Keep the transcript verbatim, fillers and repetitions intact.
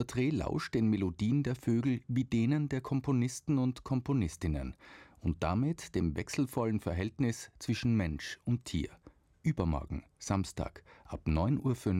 Dreh lauscht den Melodien der Vögel wie denen der Komponisten und Komponistinnen und damit dem wechselvollen Verhältnis zwischen Mensch und Tier. Übermorgen, Samstag, ab neun Uhr fünf